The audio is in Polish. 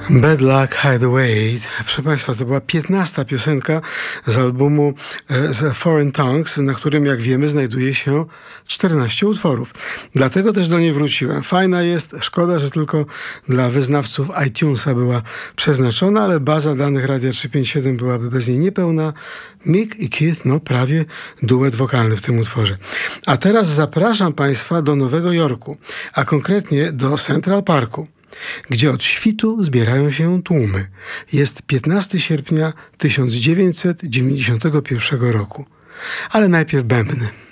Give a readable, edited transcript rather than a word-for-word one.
Bad Luck Hideaway. Proszę Państwa, to była 15. piosenka z albumu The Foreign Tongues, na którym, jak wiemy, znajduje się 14 utworów. Dlatego też do niej wróciłem. Fajna jest, szkoda, że tylko dla wyznawców iTunesa była przeznaczona, ale baza danych Radia 357 byłaby bez niej niepełna. Mick i Keith, no prawie duet wokalny w tym utworze. A teraz zapraszam Państwa do Nowego Jorku, a konkretnie do Central Parku, gdzie od świtu zbierają się tłumy. Jest 15 sierpnia 1991 roku. Ale najpierw bębny.